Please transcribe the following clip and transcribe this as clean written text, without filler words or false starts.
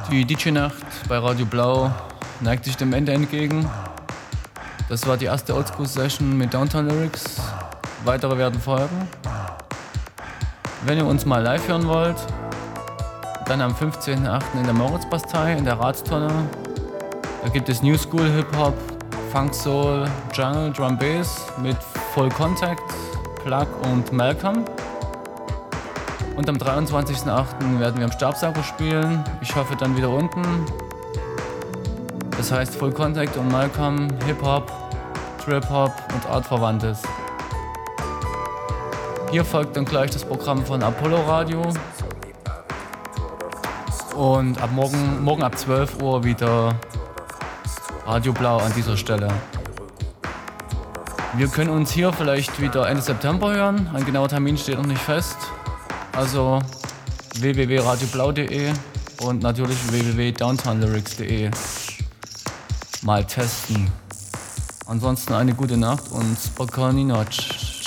Die DJ-Nacht bei Radio Blau neigt sich dem Ende entgegen. Das war die erste Oldschool-Session mit Downtown Lyrics. Weitere werden folgen. Wenn ihr uns mal live hören wollt, dann am 15.08. in der Moritzbastei in der Ratstonne. Da gibt es New School Hip-Hop, Funk Soul, Jungle, Drum Bass mit Full Contact, Plug und Malcolm. Und am 23.08. werden wir am Stabsacko spielen. Ich hoffe dann wieder unten. Das heißt Full Contact und Malcolm, Hip-Hop, Trip-Hop und Artverwandtes. Hier folgt dann gleich das Programm von Apollo Radio. Und ab morgen ab 12 Uhr wieder Radio Blau an dieser Stelle. Wir können uns hier vielleicht wieder Ende September hören. Ein genauer Termin steht noch nicht fest. Also www.radioblau.de und natürlich www.downtownlyrics.de mal testen. Ansonsten eine gute Nacht und Spokojnej noc.